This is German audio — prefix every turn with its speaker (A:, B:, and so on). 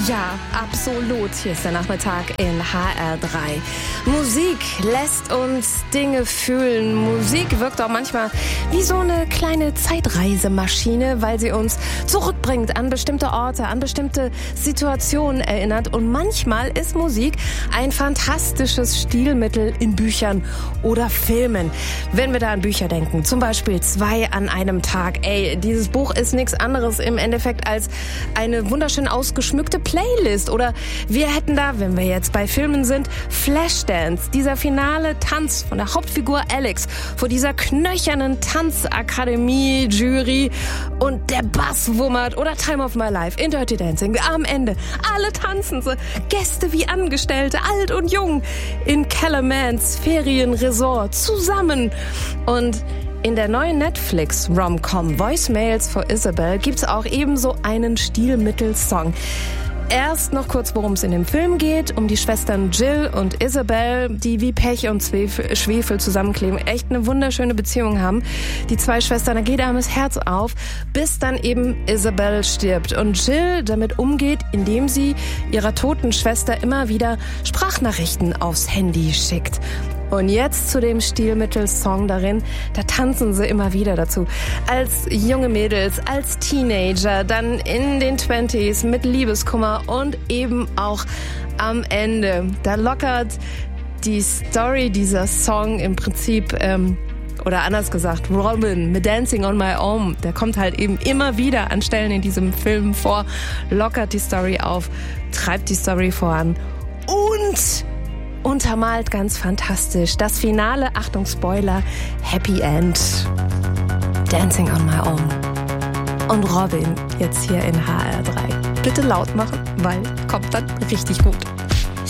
A: Ja, absolut. Hier ist der Nachmittag in HR3. Musik lässt uns Dinge fühlen. Musik wirkt auch manchmal wie so eine kleine Zeitreisemaschine, weil sie uns zurückbringt an bestimmte Orte, an bestimmte Situationen erinnert. Und manchmal ist Musik ein fantastisches Stilmittel in Büchern oder Filmen. Wenn wir da an Bücher denken, zum Beispiel 2 an einem Tag. Dieses Buch ist nichts anderes im Endeffekt als eine wunderschön ausgeschmückte Playlist. Oder wir hätten da, wenn wir jetzt bei Filmen sind, Flashdance, dieser finale Tanz von der Hauptfigur Alex vor dieser knöchernen Tanzakademie-Jury und der Bass wummert. Oder Time of My Life in Dirty Dancing. Am Ende alle tanzen, so Gäste wie Angestellte, alt und jung, in Kellermans Ferienresort zusammen. Und in der neuen Netflix-Rom-Com Voicemails for Isabel gibt's auch ebenso einen Stilmittelsong. Erst noch kurz, worum es in dem Film geht, um die Schwestern Jill und Isabel, die wie Pech und Schwefel zusammenkleben, echt eine wunderschöne Beziehung haben. Die 2 Schwestern, da geht einem das Herz auf, bis dann eben Isabel stirbt und Jill damit umgeht, indem sie ihrer toten Schwester immer wieder Sprachnachrichten aufs Handy schickt. Und jetzt zu dem Stilmittelsong darin, da tanzen sie immer wieder dazu. Als junge Mädels, als Teenager, dann in den 20s mit Liebeskummer und eben auch am Ende. Da lockert die Story dieser Song im Prinzip, oder anders gesagt, Robin mit Dancing on My Own, der kommt halt eben immer wieder an Stellen in diesem Film vor, lockert die Story auf, treibt die Story voran und untermalt ganz fantastisch das Finale, Achtung Spoiler, Happy End. Dancing on My Own. Und Robin jetzt hier in HR3. Bitte laut machen, weil kommt dann richtig gut.